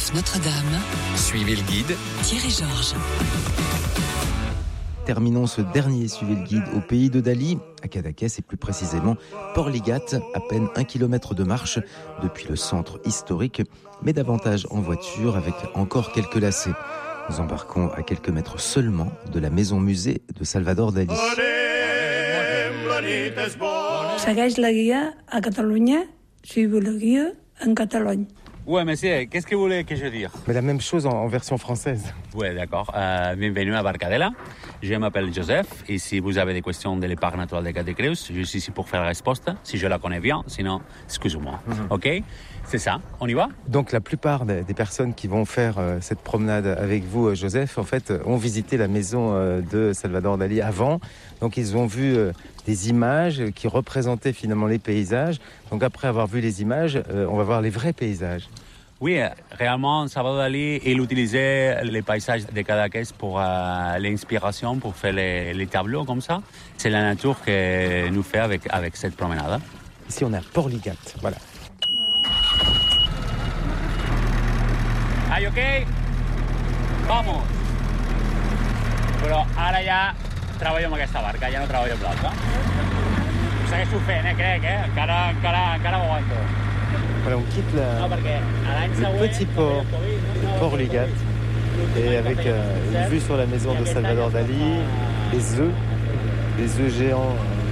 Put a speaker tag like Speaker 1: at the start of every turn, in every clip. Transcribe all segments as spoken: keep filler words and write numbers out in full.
Speaker 1: F Notre-Dame.
Speaker 2: Suivez le guide.
Speaker 1: Thierry Georges.
Speaker 3: Terminons ce dernier Suivez le guide au pays de Dali, à Cadaqués et plus précisément Portligat, à peine un kilomètre de marche depuis le centre historique, mais davantage en voiture avec encore quelques lacets. Nous embarquons à quelques mètres seulement de la maison-musée de Salvador Dalí.
Speaker 4: Segueix la guia a Catalunya, suivez la guia en Catalogne.
Speaker 5: Ouais, monsieur, qu'est-ce que vous voulez que je dise?
Speaker 3: Mais la même chose en, en version française.
Speaker 5: Oui, d'accord. Euh, bienvenue à Barcadella. Je m'appelle Joseph et si vous avez des questions de l'Parc naturel de Cadaqués, je suis ici pour faire la réponse, si je la connais bien, sinon, excusez-moi. Mm-hmm. OK? C'est ça, on y va?
Speaker 3: Donc la plupart des, des personnes qui vont faire euh, cette promenade avec vous, euh, Joseph, en fait, euh, ont visité la maison euh, de Salvador Dalí avant. Donc ils ont vu euh, des images qui représentaient finalement les paysages. Donc après avoir vu les images, euh, on va voir les vrais paysages.
Speaker 5: Oui, réellement, Salvador Dalí, il utilisait les paysages de Cadaqués pour euh, l'inspiration, pour faire les, les tableaux comme ça. C'est la nature que nous fait avec, avec cette promenade.
Speaker 3: Ici, on a Portligat, voilà.
Speaker 5: Are you okay? Vamos! Però ara ja treballo amb aquesta barca, ja no treballo amb l'altra. Ho segueixo fent, eh, crec, eh? Encara, encara, encara ho aguanto.
Speaker 3: Voilà, on quitte la,
Speaker 5: no,
Speaker 3: le petit port de Portligat et avec euh, une vue sur la maison de Salvador Dalí, les œufs, les œufs géants.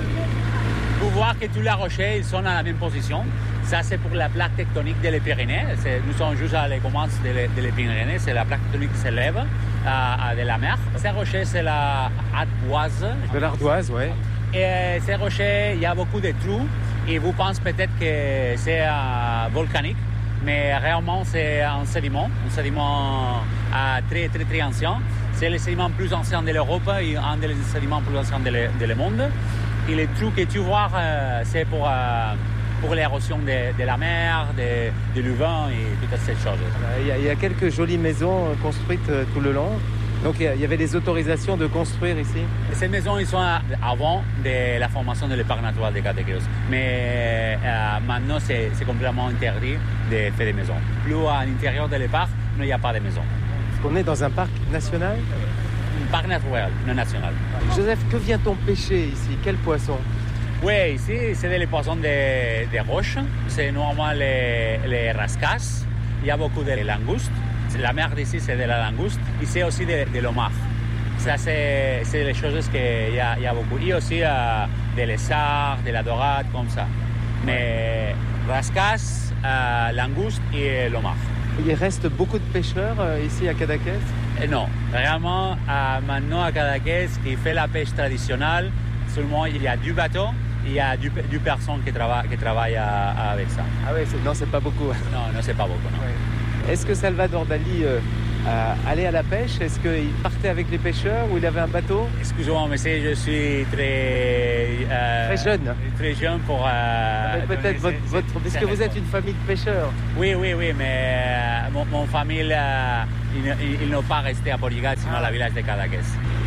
Speaker 5: Vous voyez que tous les rochers ils sont à la même position. Ça, c'est pour la plaque tectonique des Pyrénées. C'est, nous sommes juste à la commence des de Pyrénées. C'est la plaque tectonique qui s'élève euh, de la mer. Ces rochers, c'est la ardoise.
Speaker 3: De l'ardoise, oui.
Speaker 5: Et ces rochers, il y a beaucoup de trous. Et vous pensez peut-être que c'est euh, volcanique, mais réellement c'est un sédiment, un sédiment euh, très très très ancien. C'est le sédiment plus ancien de l'Europe et un des sédiments plus anciens de le, de le monde. Et les trous que tu vois, euh, c'est pour, euh, pour l'érosion de, de la mer, de, de l'uvin et toutes ces choses.
Speaker 3: Il y, a, il y a quelques jolies maisons construites tout le long. Donc il y avait des autorisations de construire ici.
Speaker 5: Ces maisons, ils sont avant de la formation de l'Parc naturel de Cadaqués. Mais euh, maintenant, c'est, c'est complètement interdit de faire des maisons. Plus à l'intérieur de l'Parc, il n'y a pas de maisons.
Speaker 3: Est-ce qu'on est dans un parc national?
Speaker 5: Un parc naturel, non national.
Speaker 3: Joseph, que vient-on pêcher ici? Quel poisson?
Speaker 5: Oui, ici, c'est des poissons de, de roche. C'est normalement les, les rascas. Il y a beaucoup de langoustes. La mer d'ici, c'est de la langouste. Ici aussi de, de l'homard. Ça, c'est, c'est les choses qu'il y a, y a beaucoup. Et aussi euh, des lézards, de la dorade, comme ça. Mais rascas, euh, langouste et l'homard.
Speaker 3: Il reste beaucoup de pêcheurs euh, ici à Cadaqués?
Speaker 5: Et non, réellement, euh, maintenant à Cadaqués, qui fait la pêche traditionnelle, seulement il y a du bateau, il y a du, du personne qui travaille, qui travaille à, à avec ça.
Speaker 3: Ah oui, c'est, non, c'est pas beaucoup.
Speaker 5: Non, non, c'est pas beaucoup, non.
Speaker 3: Ouais. Est-ce que Salvador Dalí euh, euh, allait à la pêche? Est-ce qu'il partait avec les pêcheurs ou il avait un bateau?
Speaker 5: Excusez-moi, monsieur, je suis très...
Speaker 3: Euh, très jeune.
Speaker 5: Très jeune pour... Euh,
Speaker 3: peut-être votre... votre parce que vous êtes une famille de pêcheurs.
Speaker 5: Oui, oui, oui, mais euh, mon, mon famille, euh, ils, ils n'ont pas resté à Portligat, sinon ah. à la village de Cadaqués.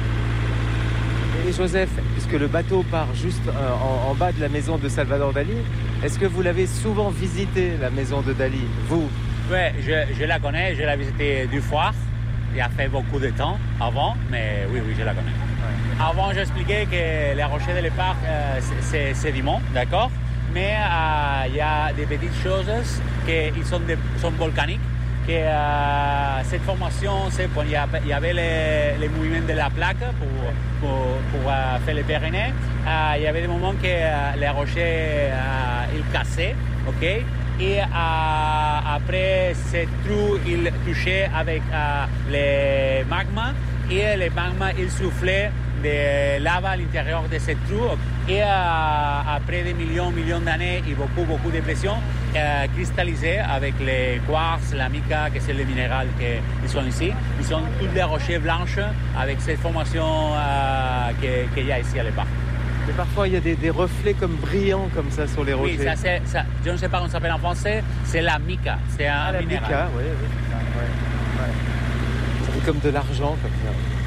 Speaker 3: Et Joseph, puisque le bateau part juste euh, en, en bas de la maison de Salvador Dalí, est-ce que vous l'avez souvent visité, la maison de Dalí, vous?
Speaker 5: Oui, je, je la connais, je l'ai visitée deux fois. Il a fait beaucoup de temps avant, mais oui, oui, je la connais. Ouais. Avant, j'expliquais que les rochers de l'Parc, euh, c'est sédiment, d'accord? Mais euh, il y a des petites choses qui sont, de, sont volcaniques. Que, euh, cette formation, c'est quand il y avait les, les mouvements de la plaque pour, pour, pour euh, faire les Pyrénées. Euh, il y avait des moments que euh, les rochers euh, ils cassaient, ok? Et euh, après, ces trous, ils touchaient avec euh, les magmas et les magmas, ils soufflaient de lava à l'intérieur de ces trous. Et euh, après des millions, millions d'années et beaucoup, beaucoup de pression, euh, cristallisés avec les quartz, la mica, que c'est le minéral qui sont ici. Ils sont tous des rochers blanches avec cette formation euh, qu'il y a ici à l'Parc.
Speaker 3: Mais parfois, il y a des, des reflets comme brillants comme ça sur les rochers.
Speaker 5: Oui, ça, c'est, ça, je ne sais pas comment ça s'appelle en français, c'est la mica. C'est un
Speaker 3: ah, la
Speaker 5: minéral.
Speaker 3: mica, oui, oui. Ouais, ouais. Ça fait comme de l'argent comme ça.